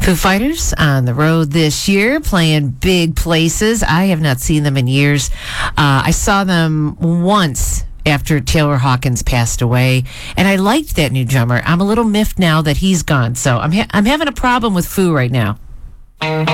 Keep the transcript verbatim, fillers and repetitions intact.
Foo Fighters on the road this year, playing big places. I have not seen them in years. Uh, I saw them once after Taylor Hawkins passed away, and I liked that new drummer. I'm a little miffed now that he's gone, so I'm ha- I'm having a problem with Foo right now.